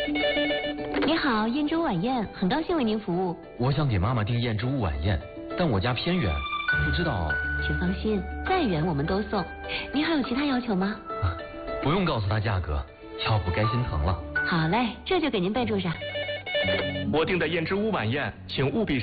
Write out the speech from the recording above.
你好，燕之屋晚宴，很高兴为您服务。 我想给妈妈订燕之屋晚宴，但我家偏远，不知道。 请放心，再远我们都送。您还有其他要求吗？ 不用告诉她价格，要不该心疼了。 好嘞，这就给您备注上。 我订的燕之屋晚宴，请务必